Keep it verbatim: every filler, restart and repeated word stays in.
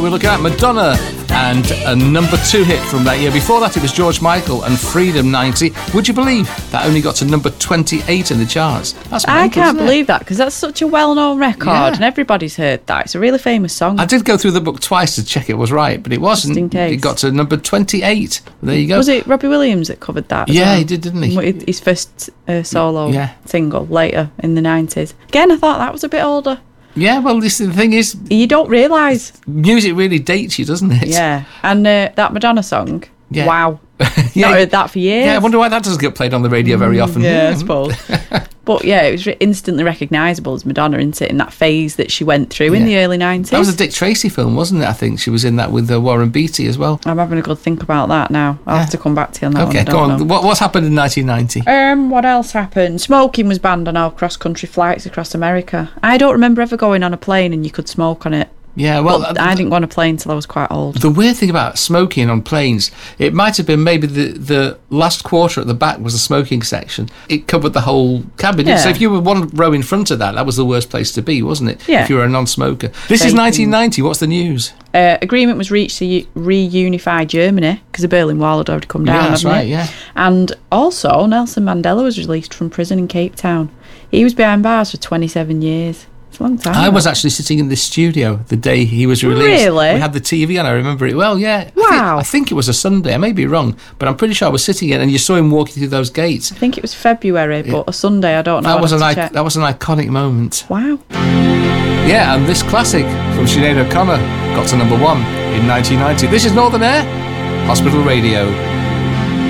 We're looking at Madonna and a number two hit from that year. Before that, it was George Michael and Freedom ninety. Would you believe that only got to number twenty-eight in the charts? That's mental, I can't isn't believe it? that, because that's such a well-known record, Yeah. and everybody's heard that. It's a really famous song. I did go through the book twice to check it was right, but it wasn't. Just in case. It got to number twenty-eight. There you go. Was it Robbie Williams that covered that? as Yeah, well? he did, didn't he? With his first uh, solo Yeah. single later in the nineties. Again, I thought that was a bit older. Yeah, well, this, the thing is, You don't realise. music really dates you, doesn't it? Yeah. And uh, that Madonna song, Yeah. wow. Yeah. Not heard that for years. Yeah, I wonder why that doesn't get played on the radio very often. Yeah, I Hmm. suppose. But yeah, it was re- instantly recognisable as Madonna, isn't it, in that phase that she went through in Yeah. the early nineties. That was a Dick Tracy film, wasn't it? I think she was in that with uh, Warren Beatty as well. I'm having a good think about that now. I'll have to come back to you on that Okay, one. I go don't on. know. What, what's happened in nineteen ninety? Um, what else happened? Smoking was banned on all cross-country flights across America. I don't remember ever going on a plane and you could smoke on it. Yeah, well, But uh, I didn't go on a plane till I was quite old. the weird thing about smoking on planes, it might have been maybe the, the last quarter at the back was the smoking section. It covered the whole cabin. Yeah. So if you were one row in front of that, that was the worst place to be, wasn't it? Yeah. If you were a non-smoker. This is Vaping. nineteen ninety. What's the news? Uh, agreement was reached to u- reunify Germany because the Berlin Wall had already come down. Yeah, that's hadn't right, it? yeah. And also, Nelson Mandela was released from prison in Cape Town. He was behind bars for twenty-seven years. It's a long time. I was actually sitting in this studio the day he was released. Really? We had the T V on, I remember it well, yeah. I think, Wow. I think it was a Sunday, I may be wrong, but I'm pretty sure I was sitting in and you saw him walking through those gates. I think it was February, but a Sunday, I don't know. That I'd was, have an to ic- check. that was an iconic moment. Wow. Yeah, and this classic from Sinead O'Connor got to number one in nineteen ninety. This is Northern Air, Hospital Radio.